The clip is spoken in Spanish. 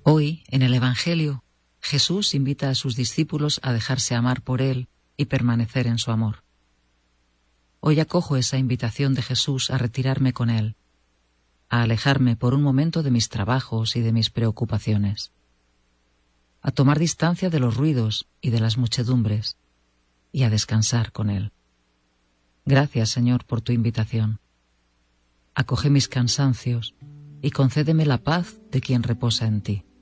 Hoy, en el Evangelio, Jesús invita a sus discípulos a dejarse amar por Él y permanecer en su amor. Hoy acojo esa invitación de Jesús a retirarme con Él, a alejarme por un momento de mis trabajos y de mis preocupaciones, a tomar distancia de los ruidos y de las muchedumbres y a descansar con Él. Gracias, Señor, por tu invitación. Acoge mis cansancios y concédeme la paz de quien reposa en ti.